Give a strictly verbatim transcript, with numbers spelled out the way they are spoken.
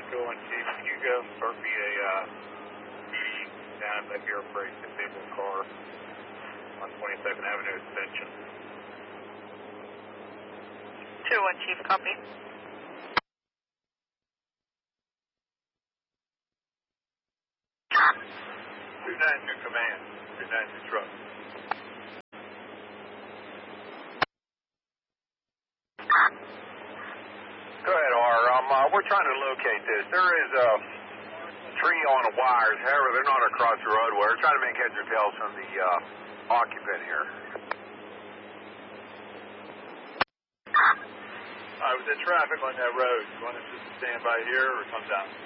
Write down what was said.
Go on, Chief. Can you go start me a uh, P D down at the Air Freight disabled car on twenty-second Avenue Extension? two one, Chief. Copy. two nine two command. two nine two truck. Go ahead, R. Um, uh, we're trying to locate this. There is a tree on the wires. However, they're not across the roadway. We're trying to make heads or tails from the uh, occupant here. All right, with the traffic on that road, you want us just to stand by here or come down?